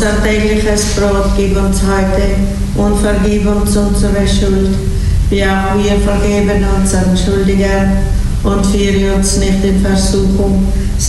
Unser tägliches Brot gib uns heute und vergib uns unsere Schuld, wie auch wir vergeben unseren Schuldigern. Und führe uns nicht in Versuchung,